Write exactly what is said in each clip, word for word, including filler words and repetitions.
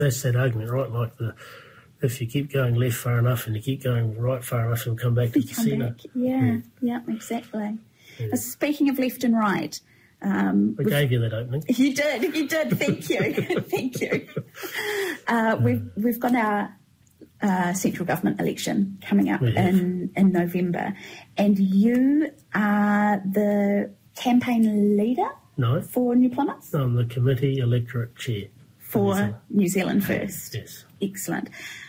That's that argument, right? Like the if you keep going left far enough and you keep going right far enough, you'll come back to you the come centre. Back. Yeah, yeah, yeah, exactly. Yeah. Uh, speaking of left and right, um, I gave you that opening. You did, you did. Thank you, thank you. Uh, we've we've got our uh, central government election coming up in in November, and you are the campaign leader. No. For New Plymouth. I'm the committee electorate chair for New Zealand, New Zealand First. Yes. Excellent.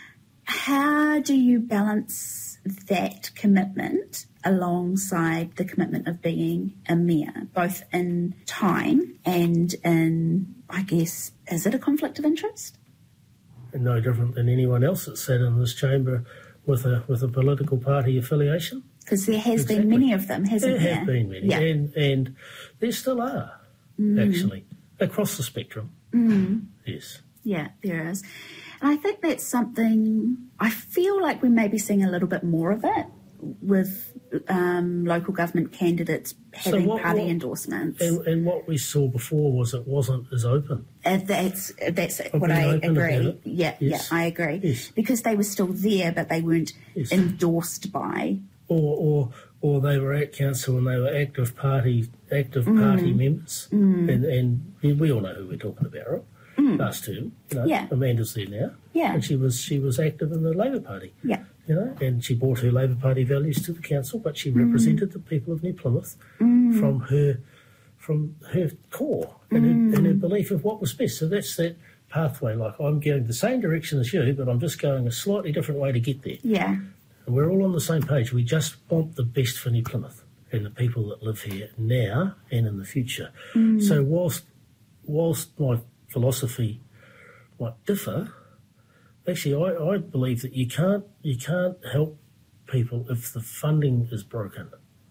How do you balance that commitment alongside the commitment of being a mayor, both in time and in, I guess, is it a conflict of interest? No different than anyone else that sat in this chamber with a with a political party affiliation. Because there has exactly. been many of them, hasn't there? There have been many, yeah. and, and there still are, mm. actually, across the spectrum. Mm. Yes. Yeah, there is. And I think that's something, I feel like we may be seeing a little bit more of it with um, local government candidates having so what, party what, endorsements. And, and what we saw before was it wasn't as open. Uh, that's that's I've what I agree. Yeah, yes. yeah, I agree. Yes. Because they were still there, but they weren't yes. endorsed by. Or, or or they were at council and they were active party active mm. party members, mm. and and we all know who we're talking about, right? Mm. Last term, you know, yeah. Amanda's there now, yeah, and she was she was active in the Labour Party, yeah, you know, and she brought her Labour Party values to the council, but she represented mm. the people of New Plymouth mm. from her from her core and, mm. her, and her belief of what was best. So that's that pathway. Like I'm going the same direction as you, but I'm just going a slightly different way to get there. Yeah. And we're all on the same page. We just want the best for New Plymouth and the people that live here now and in the future. Mm. So whilst whilst my philosophy might differ, actually I, I believe that you can't you can't help people if the funding is broken.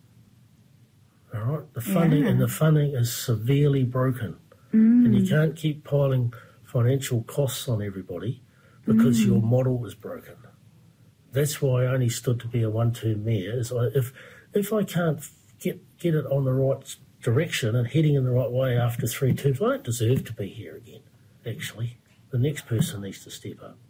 All right? The funding yeah. and the funding is severely broken. Mm. And you can't keep piling financial costs on everybody because mm. your model is broken. That's why I only stood to be a one-term mayor. Is I, if if I can't get get it on the right direction and heading in the right way after three terms, I don't deserve to be here again. Actually, the next person needs to step up.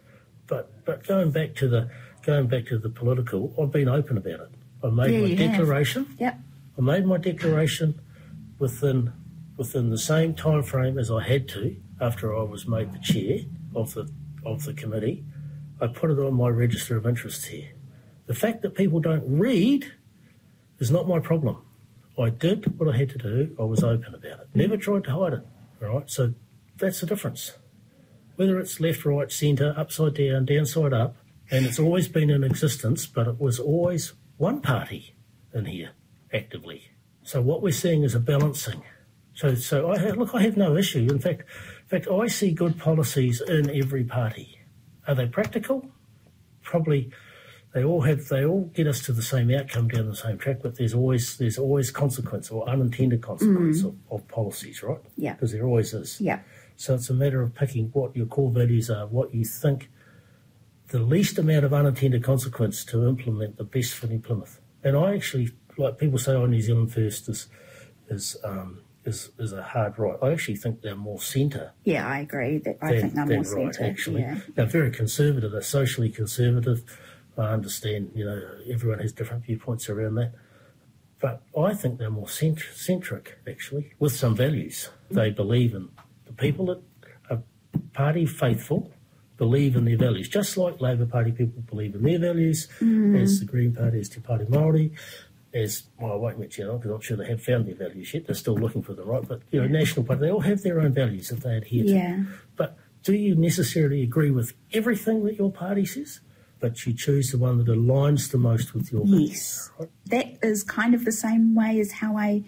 But but going back to the going back to the political, I've been open about it. I made yeah, my declaration. Have. Yep. I made my declaration within within the same time frame as I had to after I was made the chair of the of the committee. I put it on my register of interests here. The fact that people don't read is not my problem. I did what I had to do. I was open about it. Never tried to hide it. All right? So that's the difference. Whether it's left, right, centre, upside down, downside up, and it's always been in existence, but it was always one party in here actively. So what we're seeing is a balancing. So, so I have, look, I have no issue. In fact, in fact, I see good policies in every party. Are they practical? Probably. They all have. They all get us to the same outcome down the same track, but there's always there's always consequence or unintended consequence mm. of, of policies, right? Yeah. Because there always is. Yeah. So it's a matter of picking what your core values are, what you think the least amount of unintended consequence to implement the best for New Plymouth. And I actually, like people say, oh, New Zealand First is is um, is is a hard right. I actually think they're more centre. Yeah, I agree. That I than, think they're than more right, centre. Actually, yeah. They're very conservative. They're socially conservative. I understand, you know, everyone has different viewpoints around that. But I think they're more cent- centric, actually, with some values. They believe in the people that are party faithful, believe in their values, just like Labour Party people believe in their values, mm. as the Green Party, as Te Party Māori, as, well, I won't mention it because I'm sure they haven't found their values yet. They're still looking for them, right? But, you know, yeah. National Party, they all have their own values that they adhere to. Yeah. But do you necessarily agree with everything that your party says? But you choose the one that aligns the most with your values. Yes. Right? That is kind of the same way as how I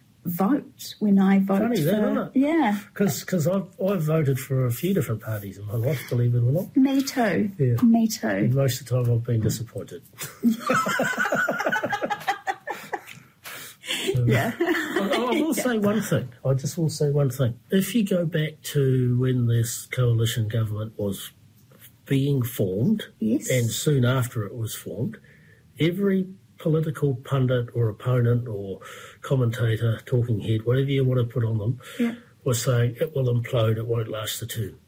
vote when I vote Funny for... that, isn't it? Yeah. Because I've, I've voted for a few different parties in my life, believe it or not. Me too. Yeah. Me too. And most of the time I've been disappointed. um, yeah. I, I will yeah. say one thing. I just will say one thing. If you go back to when this coalition government was being formed, yes. and soon after it was formed, every political pundit or opponent or commentator, talking head, whatever you want to put on them, yeah. was saying it will implode, it won't last the term.